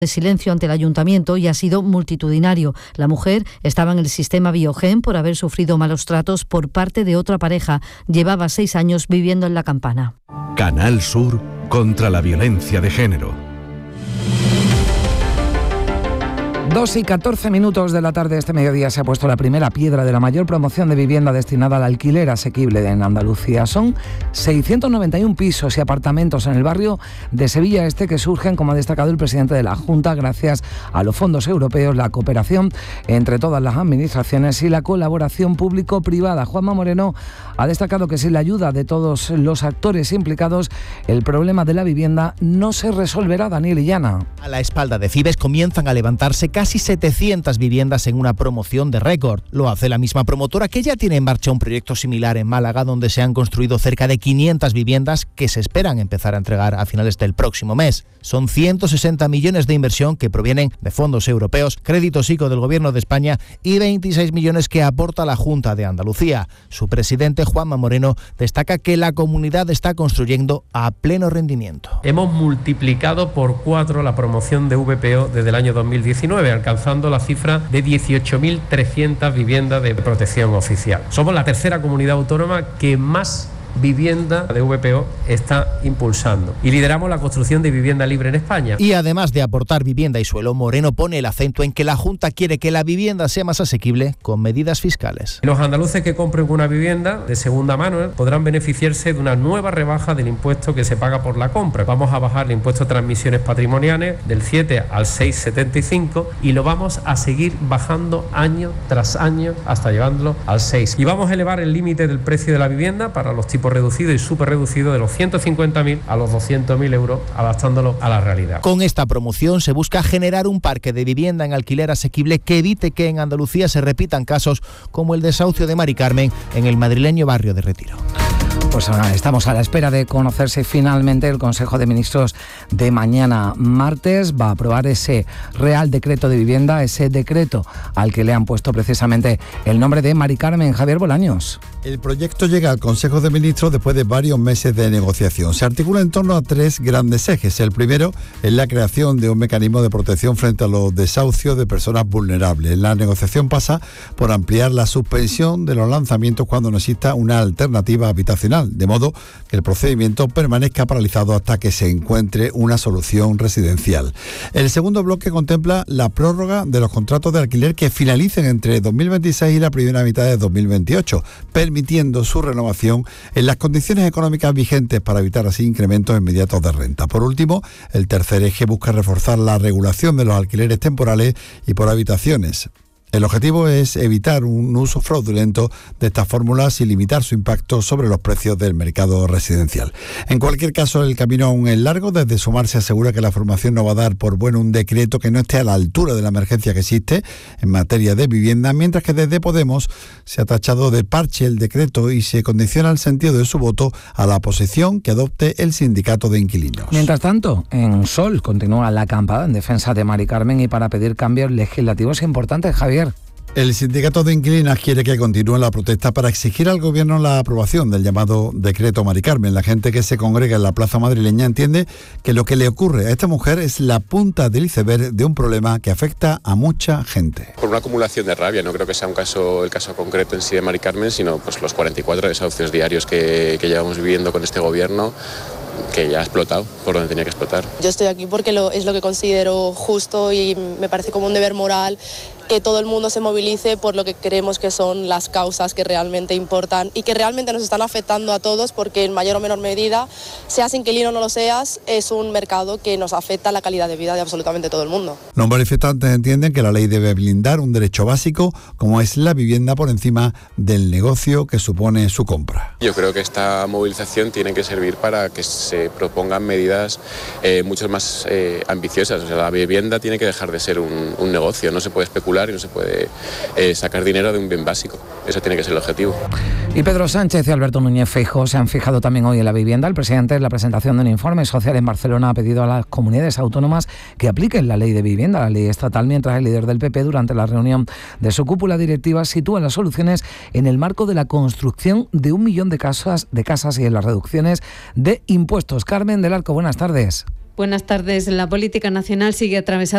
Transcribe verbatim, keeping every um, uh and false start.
de silencio ante el ayuntamiento y ha sido multitudinario. La mujer estaba en el sistema Biogen por haber sufrido malos tratos por parte de otra pareja. Llevaba seis años viviendo en La Campana. Canal Sur contra la violencia de género. Dos y catorce minutos de la tarde este mediodía se ha puesto la primera piedra de la mayor promoción de vivienda destinada al alquiler asequible en Andalucía. Son seiscientos noventa y uno pisos y apartamentos en el barrio de Sevilla Este que surgen, como ha destacado el presidente de la Junta, gracias a los fondos europeos, la cooperación entre todas las administraciones y la colaboración público-privada. Juanma Moreno ha destacado que sin la ayuda de todos los actores implicados, el problema de la vivienda no se resolverá. Daniel Illana. A la espalda de Fibes comienzan a levantarse casi setecientas viviendas en una promoción de récord. Lo hace la misma promotora que ya tiene en marcha un proyecto similar en Málaga, donde se han construido cerca de quinientas viviendas que se esperan empezar a entregar a finales del próximo mes. Son ciento sesenta millones de inversión que provienen de fondos europeos, créditos I C O del Gobierno de España y veintiséis millones que aporta la Junta de Andalucía. Su presidente, Juanma Moreno, destaca que la comunidad está construyendo a pleno rendimiento. Hemos multiplicado por cuatro la promoción de V P O desde el año dos mil diecinueve, alcanzando la cifra de dieciocho mil trescientas viviendas de protección oficial. Somos la tercera comunidad autónoma que más vivienda de V P O está impulsando y lideramos la construcción de vivienda libre en España. Y además de aportar vivienda y suelo, Moreno pone el acento en que la Junta quiere que la vivienda sea más asequible con medidas fiscales. Los andaluces que compren una vivienda de segunda mano podrán beneficiarse de una nueva rebaja del impuesto que se paga por la compra. Vamos a bajar el impuesto de transmisiones patrimoniales del siete al seis coma setenta y cinco y lo vamos a seguir bajando año tras año hasta llevándolo al seis. Y vamos a elevar el límite del precio de la vivienda para los tipos reducido y súper reducido de los ciento cincuenta mil a los doscientos mil euros, adaptándolo a la realidad. Con esta promoción se busca generar un parque de vivienda en alquiler asequible que evite que en Andalucía se repitan casos como el desahucio de Mari Carmen en el madrileño barrio de Retiro. Pues ahora estamos a la espera de conocerse finalmente. El Consejo de Ministros de mañana martes va a aprobar ese Real Decreto de Vivienda, ese decreto al que le han puesto precisamente el nombre de Mari Carmen. Javier Bolaños. El proyecto llega al Consejo de Ministros después de varios meses de negociación. Se articula en torno a tres grandes ejes. El primero es la creación de un mecanismo de protección frente a los desahucios de personas vulnerables. La negociación pasa por ampliar la suspensión de los lanzamientos cuando no exista una alternativa habitacional, de modo que el procedimiento permanezca paralizado hasta que se encuentre una solución residencial. El segundo bloque contempla la prórroga de los contratos de alquiler que finalicen entre dos mil veintiséis y la primera mitad de dos mil veintiocho, permitiendo su renovación en las condiciones económicas vigentes para evitar así incrementos inmediatos de renta. Por último, el tercer eje busca reforzar la regulación de los alquileres temporales y por habitaciones. El objetivo es evitar un uso fraudulento de estas fórmulas y limitar su impacto sobre los precios del mercado residencial. En cualquier caso, el camino aún es largo. Desde Sumar se asegura que la formación no va a dar por bueno un decreto que no esté a la altura de la emergencia que existe en materia de vivienda, mientras que desde Podemos se ha tachado de parche el decreto y se condiciona el sentido de su voto a la posición que adopte el sindicato de inquilinos. Mientras tanto, en Sol continúa la acampada en defensa de Mari Carmen y para pedir cambios legislativos importantes. Javier. El sindicato de inquilinas quiere que continúe la protesta para exigir al gobierno la aprobación del llamado decreto Mari Carmen. La gente que se congrega en la plaza madrileña entiende que lo que le ocurre a esta mujer es la punta del iceberg de un problema que afecta a mucha gente. Por una acumulación de rabia, no creo que sea un caso, el caso concreto en sí de Mari Carmen, sino pues los cuarenta y cuatro desahucios diarios que, que llevamos viviendo con este gobierno, que ya ha explotado por donde tenía que explotar. Yo estoy aquí porque lo, es lo que considero justo y me parece como un deber moral que todo el mundo se movilice por lo que creemos que son las causas que realmente importan y que realmente nos están afectando a todos, porque en mayor o menor medida, seas inquilino o no lo seas, es un mercado que nos afecta a la calidad de vida de absolutamente todo el mundo. Los manifestantes entienden que la ley debe blindar un derecho básico como es la vivienda por encima del negocio que supone su compra. Yo creo que esta movilización tiene que servir para que se propongan medidas eh, mucho más eh, ambiciosas. O sea, la vivienda tiene que dejar de ser un, un negocio, no se puede especular y no se puede eh, sacar dinero de un bien básico. Eso tiene que ser el objetivo. Y Pedro Sánchez y Alberto Núñez Feijóo se han fijado también hoy en la vivienda. El presidente, en la presentación de un informe social en Barcelona, ha pedido a las comunidades autónomas que apliquen la ley de vivienda, la ley estatal, mientras el líder del P P, durante la reunión de su cúpula directiva, sitúa las soluciones en el marco de la construcción de un millón de casas, de casas y en las reducciones de impuestos. Carmen del Arco, buenas tardes. Buenas tardes. La política nacional sigue atravesada